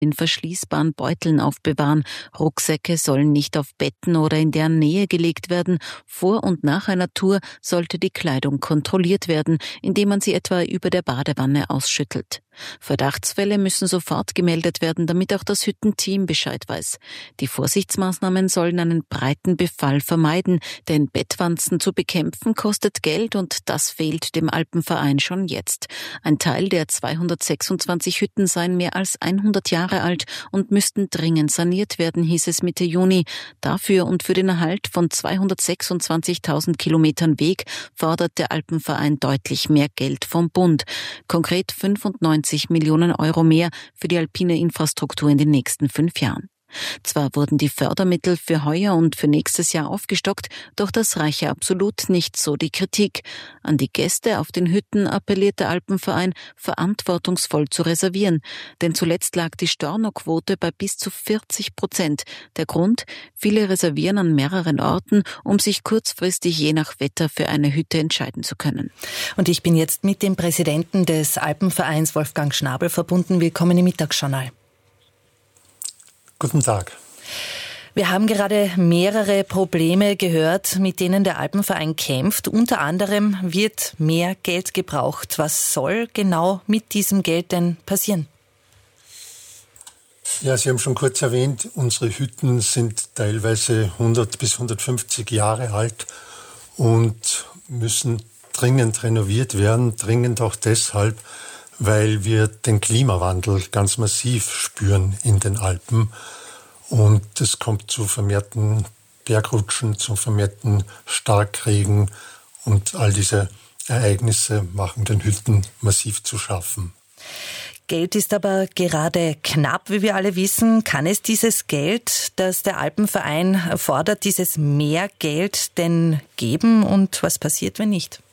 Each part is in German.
in verschließbaren Beuteln aufbewahren. Rucksäcke sollen nicht auf Betten oder in deren Nähe gelegt werden. Vor und nach einer Tour sollte die Kleidung kontrolliert werden, indem man sie etwa über der Badewanne ausschüttelt. Verdachtsfälle müssen sofort gemeldet werden, damit auch das Hüttenteam Bescheid weiß. Die Vorsichtsmaßnahmen sollen einen breiten Befall vermeiden, denn Bettwanzen zu bekämpfen kostet Geld und das fehlt dem Alpenverein schon jetzt. Ein Teil der 226 Hütten seien mehr als 100 Jahre alt und müssten dringend saniert werden, hieß es Mitte Juni. Dafür und für den Erhalt von 226.000 Kilometern Weg fordert der Alpenverein deutlich mehr Geld vom Bund. Konkret 95 Millionen Euro mehr für die alpine Infrastruktur in den nächsten 5 Jahren. Zwar wurden die Fördermittel für heuer und für nächstes Jahr aufgestockt, doch das reiche absolut nicht, so die Kritik. An die Gäste auf den Hütten appelliert der Alpenverein, verantwortungsvoll zu reservieren. Denn zuletzt lag die Stornoquote bei bis zu 40%. Der Grund? Viele reservieren an mehreren Orten, um sich kurzfristig je nach Wetter für eine Hütte entscheiden zu können. Und ich bin jetzt mit dem Präsidenten des Alpenvereins, Wolfgang Schnabel, verbunden. Willkommen im Mittagsjournal. Guten Tag. Wir haben gerade mehrere Probleme gehört, mit denen der Alpenverein kämpft. Unter anderem wird mehr Geld gebraucht. Was soll genau mit diesem Geld denn passieren? Ja, Sie haben schon kurz erwähnt, unsere Hütten sind teilweise 100 bis 150 Jahre alt und müssen dringend renoviert werden. Dringend auch deshalb, weil wir den Klimawandel ganz massiv spüren in den Alpen. Und es kommt zu vermehrten Bergrutschen, zu vermehrten Starkregen. Und all diese Ereignisse machen den Hütten massiv zu schaffen. Geld ist aber gerade knapp, wie wir alle wissen. Kann es dieses Geld, das der Alpenverein fordert, dieses Mehrgeld denn geben? Und was passiert, wenn nicht?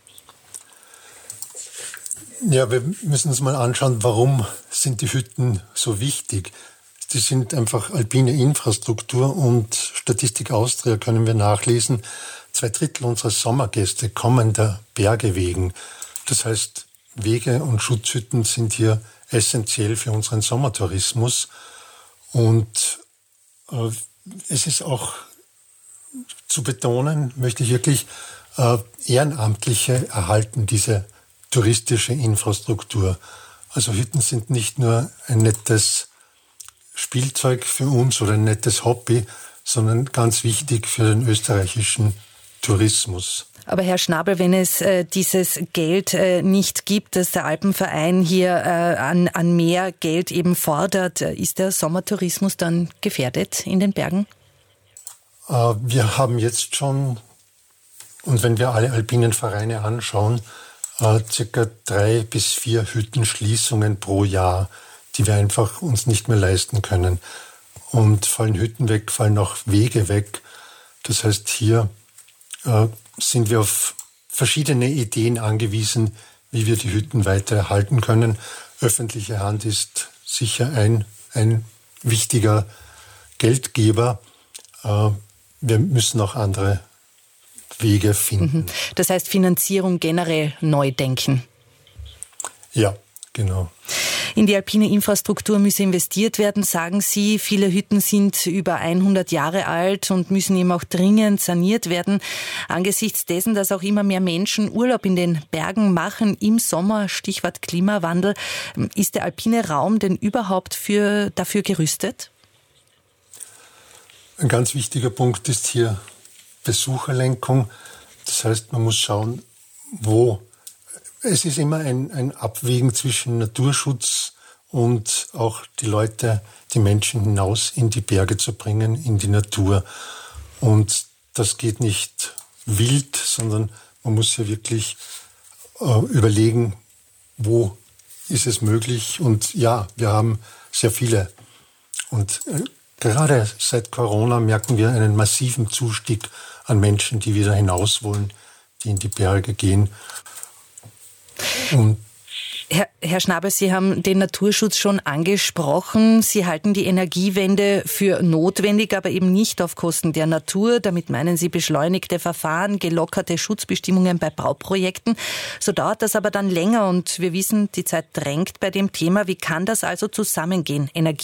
Ja, wir müssen uns mal anschauen, warum sind die Hütten so wichtig. Die sind einfach alpine Infrastruktur und Statistik Austria können wir nachlesen. 2/3 unserer Sommergäste kommen der Berge wegen. Das heißt, Wege und Schutzhütten sind hier essentiell für unseren Sommertourismus. Und es ist auch zu betonen, möchte ich wirklich, Ehrenamtliche erhalten diese touristische Infrastruktur. Also Hütten sind nicht nur ein nettes Spielzeug für uns oder ein nettes Hobby, sondern ganz wichtig für den österreichischen Tourismus. Aber Herr Schnabel, wenn es dieses Geld nicht gibt, das der Alpenverein hier an mehr Geld eben fordert, ist der Sommertourismus dann gefährdet in den Bergen? Wir haben jetzt schon, und wenn wir alle alpinen Vereine anschauen, circa 3 bis 4 Hüttenschließungen pro Jahr, die wir einfach uns nicht mehr leisten können. Und fallen Hütten weg, fallen auch Wege weg. Das heißt, hier sind wir auf verschiedene Ideen angewiesen, wie wir die Hütten weiter erhalten können. Öffentliche Hand ist sicher ein wichtiger Geldgeber. Wir müssen auch andere Wege finden. Das heißt, Finanzierung generell neu denken. Ja, genau. In die alpine Infrastruktur müsse investiert werden, sagen Sie. Viele Hütten sind über 100 Jahre alt und müssen eben auch dringend saniert werden. Angesichts dessen, dass auch immer mehr Menschen Urlaub in den Bergen machen im Sommer, Stichwort Klimawandel, ist der alpine Raum denn überhaupt dafür gerüstet? Ein ganz wichtiger Punkt ist hier Besucherlenkung. Das heißt, man muss schauen, wo. Es ist immer ein Abwägen zwischen Naturschutz und auch die Menschen hinaus in die Berge zu bringen, in die Natur. Und das geht nicht wild, sondern man muss ja wirklich überlegen, wo ist es möglich. Und ja, wir haben sehr viele. Und gerade seit Corona merken wir einen massiven Zustieg an Menschen, die wieder hinaus wollen, die in die Berge gehen. Herr Schnabel, Sie haben den Naturschutz schon angesprochen. Sie halten die Energiewende für notwendig, aber eben nicht auf Kosten der Natur. Damit meinen Sie beschleunigte Verfahren, gelockerte Schutzbestimmungen bei Bauprojekten. So dauert das aber dann länger und wir wissen, die Zeit drängt bei dem Thema. Wie kann das also zusammengehen? Energie